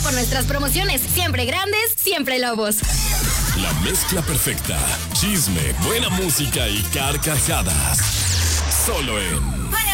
por nuestras promociones. Siempre grandes, siempre Lobos. La mezcla perfecta. Chisme, buena música y carcajadas. Solo en